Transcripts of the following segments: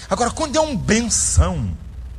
Agora, quando é um benção,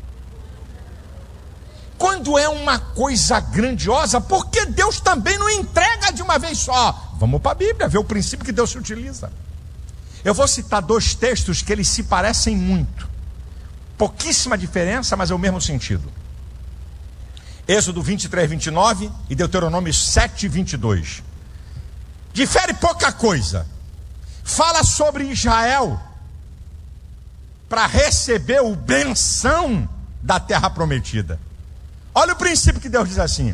quando é uma coisa grandiosa, porque Deus também não entrega de uma vez só? Vamos para a Bíblia, ver o princípio que Deus se utiliza. Eu vou citar 2 textos que eles se parecem muito. Pouquíssima diferença, mas é o mesmo sentido. Êxodo 23, 29 e Deuteronômio 7, 22. Difere pouca coisa. Fala sobre Israel para receber o benção da terra prometida. Olha o princípio que Deus diz assim: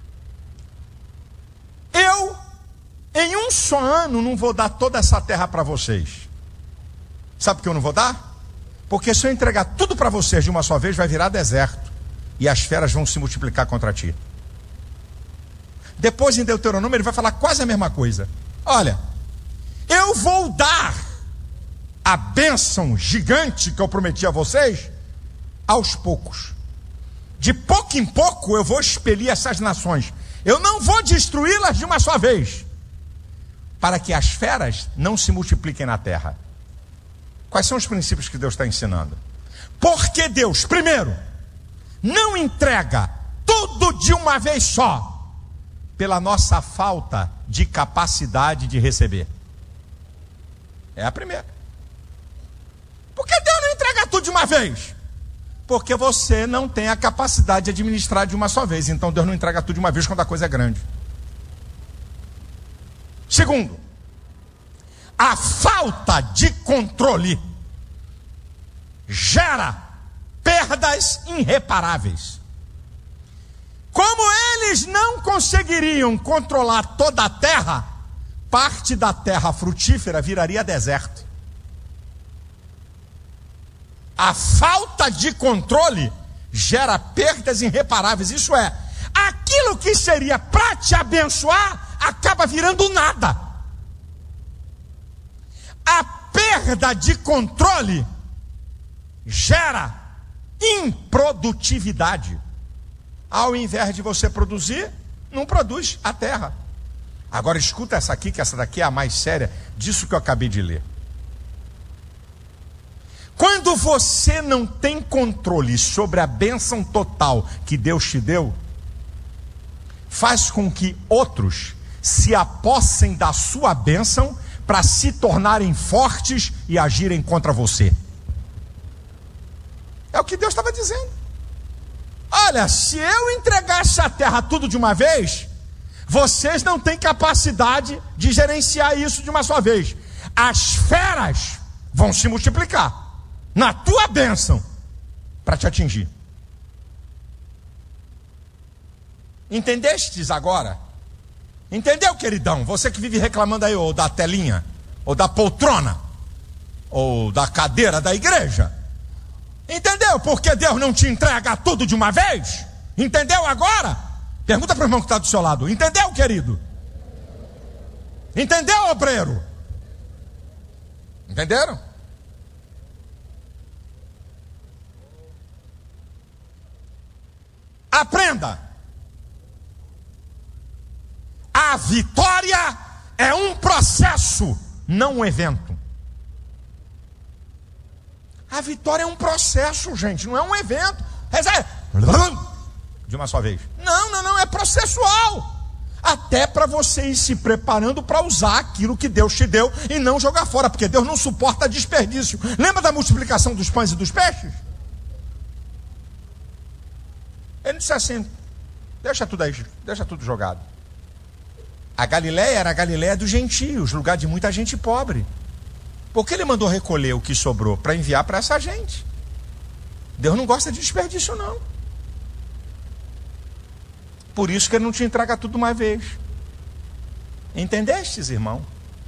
eu, em um só ano, não vou dar toda essa terra para vocês. Sabe por que eu não vou dar? Porque se eu entregar tudo para vocês de uma só vez, vai virar deserto. E as feras vão se multiplicar contra ti. Depois em Deuteronômio ele vai falar quase a mesma coisa. Olha, eu vou dar a bênção gigante que eu prometi a vocês aos poucos. De pouco em pouco eu vou expelir essas nações. Eu não vou destruí-las de uma só vez, para que as feras não se multipliquem na terra. Quais são os princípios que Deus está ensinando? Porque Deus, primeiro, não entrega tudo de uma vez só, pela nossa falta de capacidade de receber. É a primeira. Por que Deus não entrega tudo de uma vez? Porque você não tem a capacidade de administrar de uma só vez. Então Deus não entrega tudo de uma vez quando a coisa é grande. Segundo, a falta de controle gera perdas irreparáveis. Como eles não conseguiriam controlar toda a terra, parte da terra frutífera viraria deserto. A falta de controle gera perdas irreparáveis. Isso é, aquilo que seria para te abençoar acaba virando nada. A perda de controle gera improdutividade. Ao invés de você produzir, não produz a terra. Agora escuta essa aqui, que essa daqui é a mais séria disso que eu acabei de ler. Quando você não tem controle sobre a bênção total que Deus te deu, faz com que outros se apossem da sua bênção para se tornarem fortes e agirem contra você. É o que Deus estava dizendo. Olha, se eu entregasse a terra tudo de uma vez, vocês não têm capacidade de gerenciar isso de uma só vez. As feras vão se multiplicar na tua bênção para te atingir. Entendestes agora? Entendeu, queridão? Você que vive reclamando aí, ou da telinha, ou da poltrona, ou da cadeira da igreja. Entendeu? Porque Deus não te entrega tudo de uma vez? Entendeu agora? Pergunta para o irmão que está do seu lado. Entendeu, querido? Entendeu, obreiro? Entenderam? Aprenda. A vitória é um processo, não um evento. A vitória é um processo, gente, não é um evento. De uma só vez. Não, é processual. Até para você ir se preparando para usar aquilo que Deus te deu e não jogar fora, porque Deus não suporta desperdício. Lembra da multiplicação dos pães e dos peixes? Ele disse assim: deixa tudo aí, deixa tudo jogado. A Galileia era a Galileia dos gentios, lugar de muita gente pobre. Por que ele mandou recolher o que sobrou? Para enviar para essa gente. Deus não gosta de desperdício, não. Por isso que ele não te entrega tudo uma vez. Entendestes, irmão?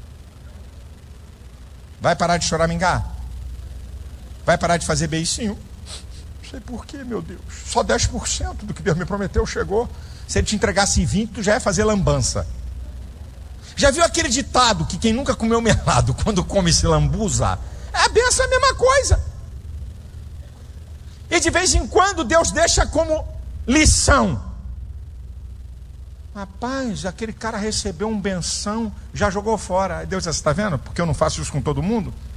Vai parar de choramingar? Vai parar de fazer beicinho? Não sei por quê, meu Deus. Só 10% do que Deus me prometeu chegou. Se ele te entregasse 20%, tu já ia fazer lambança. Já viu aquele ditado que quem nunca comeu melado, quando come se lambuza? A benção é a mesma coisa. E de vez em quando Deus deixa como lição. Rapaz, aquele cara recebeu um benção, já jogou fora. Aí Deus diz: está vendo? Porque eu não faço isso com todo mundo.